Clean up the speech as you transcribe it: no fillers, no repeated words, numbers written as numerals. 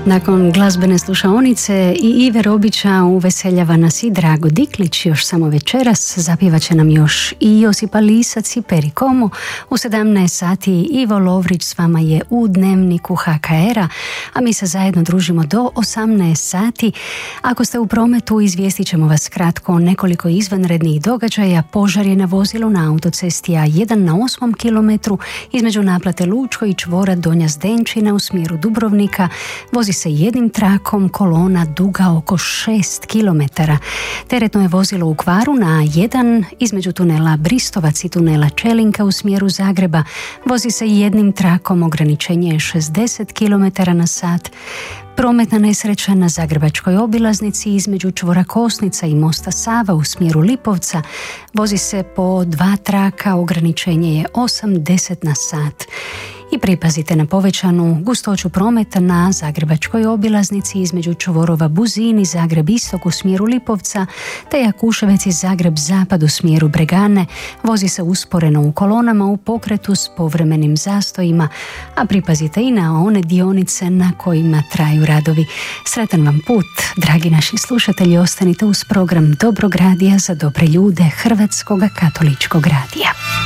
Nakon glazbene slušaonice i Ive Robića uveseljava nas i Drago Diklić još samo večeras. Zapjevat će nam još i Josipa Lisac i Peri Como. U 17 sati Ivo Lovrić s vama je u Dnevniku HKR-a, a mi se zajedno družimo do 18 sati. Ako ste u prometu, izvijestit ćemo vas kratko o nekoliko izvanrednih događaja. Požar je na vozilu na autocesti A1 na 8. kilometru između naplate Lučko i čvora Donja Zdenčina u smjeru Dubrovnika. Vozi se jednim trakom, kolona duga oko 6 km. Teretno je vozilo u kvaru na A1 između tunela Bristovac i tunela Čelinka u smjeru Zagreba. Vozi se jednim trakom, ograničenje je 60 km na sat. Prometna nesreća na Zagrebačkoj obilaznici između čvora Kosnica i mosta Sava u smjeru Lipovca. Vozi se po 2 traka, ograničenje je 80 na sat. I pripazite na povećanu gustoću prometa na Zagrebačkoj obilaznici između čvorova Buzin i Zagreb istok u smjeru Lipovca te Jakuševec i Zagreb zapad u smjeru Bregane. Vozi se usporeno u kolonama u pokretu s povremenim zastojima, a pripazite i na one dionice na kojima traju radovi. Sretan vam put, dragi naši slušatelji, ostanite uz program Dobrog radija za dobre ljude Hrvatskog katoličkog radija.